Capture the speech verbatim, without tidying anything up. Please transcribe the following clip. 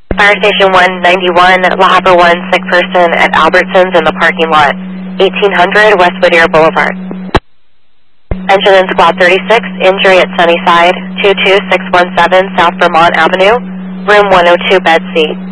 Fire Station one ninety-one, La Habra one, sick person at Albertsons in the parking lot, eighteen hundred West Whittier Boulevard. Engine in Squad thirty-six, injury at Sunnyside, two two six one seven South Vermont Avenue, room one oh two, bed C.